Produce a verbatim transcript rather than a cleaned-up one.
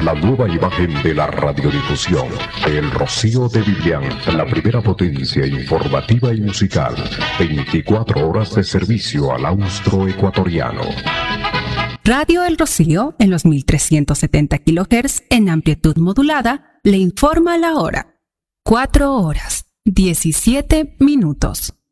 La nueva imagen de la radiodifusión. El Rocío de Vivian, la primera potencia informativa y musical. veinticuatro horas de servicio al austroecuatoriano. Radio El Rocío, en los mil trescientos setenta kilohertz en amplitud modulada, le informa la hora. cuatro horas, diecisiete minutos.